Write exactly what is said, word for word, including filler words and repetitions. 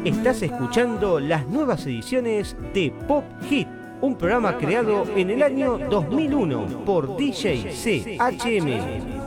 Estás escuchando las nuevas ediciones de Pop Hit, un programa creado en el año dos mil uno por D J C H M.